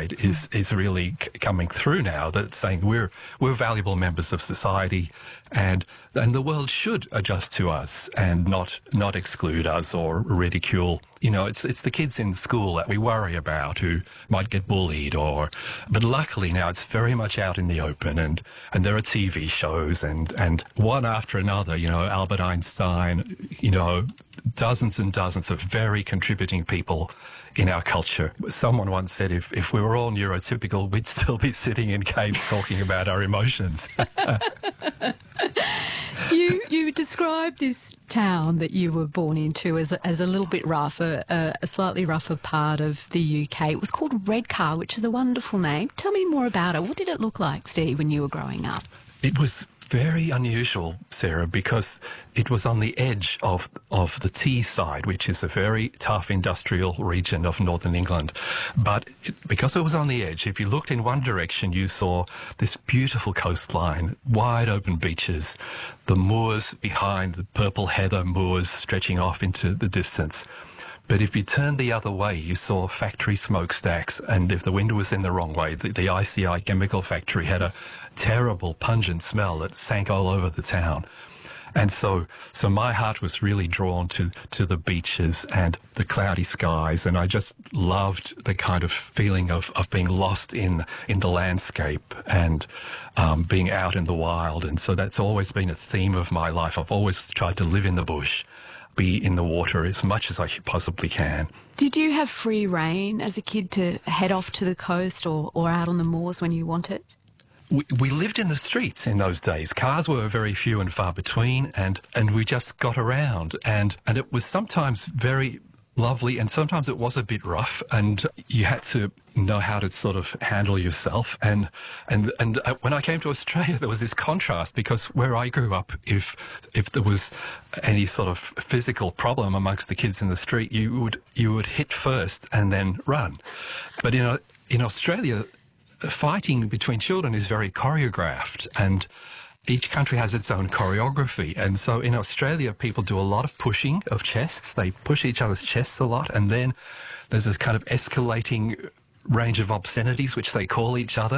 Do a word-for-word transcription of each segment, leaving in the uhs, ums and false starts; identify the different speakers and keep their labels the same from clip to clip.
Speaker 1: side is is really c- coming through now. That's saying we're we're valuable members of society, and and the world should adjust to us and not not exclude us or ridicule. You know, it's it's the kids in school that we worry about who might get bullied, or but luckily now it's very much out in the open, and and there are T V shows and and one after another. You know, Albert Einstein. You know, dozens and dozens of very contributing people in our culture. Someone once said if, if we were all neurotypical, we'd still be sitting in caves talking about our emotions.
Speaker 2: You you described this town that you were born into as a, as a little bit rough, a, a slightly rougher part of the U K. It was called Redcar, which is a wonderful name. Tell me more about it. What did it look like, Steve, when you were growing up?
Speaker 1: It was very unusual, Sarah, because it was on the edge of of the Teesside, which is a very tough industrial region of northern England. But it, because it was on the edge, if you looked in one direction, you saw this beautiful coastline, wide open beaches, the moors behind, the purple heather moors stretching off into the distance. But if you turned the other way, you saw factory smokestacks, and if the wind was in the wrong way, the, the I C I chemical factory had a terrible pungent smell that sank all over the town. And so so my heart was really drawn to, to the beaches and the cloudy skies, and I just loved the kind of feeling of, of being lost in in the landscape and um, being out in the wild. And so that's always been a theme of my life. I've always tried to live in the bush, be in the water as much as I possibly can.
Speaker 2: Did you have free rein as a kid to head off to the coast or, or out on the moors when you wanted?
Speaker 1: We, we lived in the streets in those days. Cars were very few and far between, and, and we just got around. And, and it was sometimes very lovely, and sometimes it was a bit rough, and you had to know how to sort of handle yourself. And and and uh, when I came to Australia, there was this contrast, because where I grew up, if if there was any sort of physical problem amongst the kids in the street, you would you would hit first and then run. But in a, in Australia, fighting between children is very choreographed, and each country has its own choreography. And so in Australia, people do a lot of pushing of chests. They push each other's chests a lot. And then there's a kind of escalating range of obscenities, which they call each other.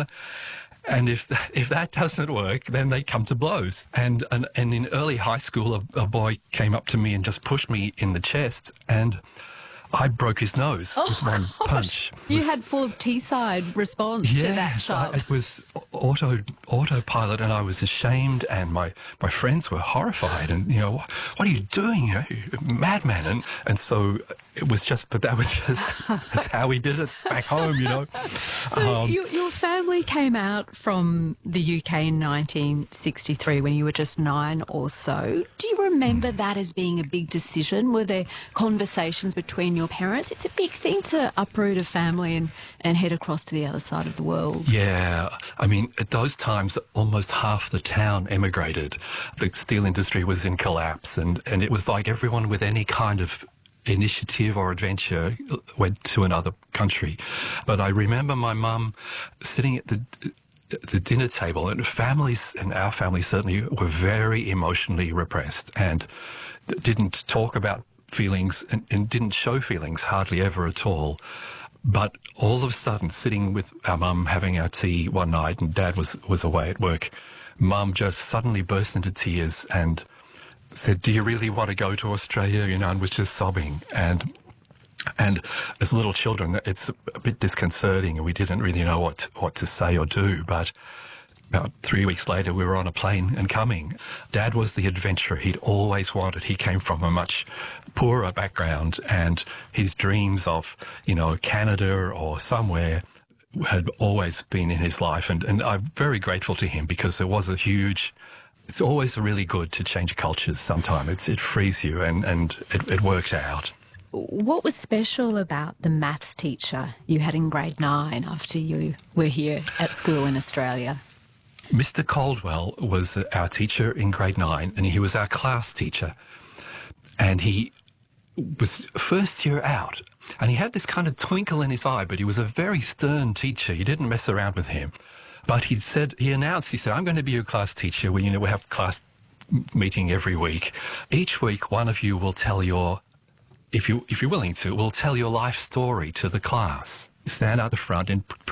Speaker 1: And if if that doesn't work, then they come to blows. And and, and in early high school, a, a boy came up to me and just pushed me in the chest, and I broke his nose oh, with one punch.
Speaker 2: You was, had full Teesside response
Speaker 1: yes,
Speaker 2: to that shot.
Speaker 1: It was auto autopilot, and I was ashamed, and my, my friends were horrified. And you know, what, what are you doing, you know, madman? And and so it was just, but that was just that's how we did it back home, you know.
Speaker 2: So
Speaker 1: um,
Speaker 2: you, your family came out from the U K in nineteen sixty-three when you were just nine or so. Do you remember mm. that as being a big decision? Were there conversations between your parents? It's a big thing to uproot a family and, and head across to the other side of the world.
Speaker 1: Yeah. I mean, at those times, almost half the town emigrated. The steel industry was in collapse, and, and it was like everyone with any kind of initiative or adventure went to another country. But I remember my mum sitting at the the dinner table, and families, and our family certainly, were very emotionally repressed and didn't talk about feelings and, and didn't show feelings hardly ever at all. But all of a sudden, sitting with our mum having our tea one night, and Dad was, was away at work, Mum just suddenly burst into tears and said, "Do you really want to go to Australia?" You know, and was just sobbing. And and as little children, it's a bit disconcerting, and we didn't really know what to, what to say or do. But about three weeks later, we were on a plane and coming. Dad was the adventurer he'd always wanted. He came from a much poorer background, and his dreams of, you know, Canada or somewhere had always been in his life. And, and I'm very grateful to him, because there was a huge... It's always really good to change cultures sometime. It's, it frees you, and, and it, it worked out.
Speaker 2: What was special about the maths teacher you had in grade nine after you were here at school in Australia?
Speaker 1: Mister Caldwell was our teacher in grade nine, and he was our class teacher. And he was first year out, and he had this kind of twinkle in his eye, but he was a very stern teacher. You didn't mess around with him. But he said, he announced, he said, "I'm going to be your class teacher. We, you know, we have class meeting every week. Each week, one of you will tell your, if you if you're willing to, will tell your life story to the class. Stand out the front and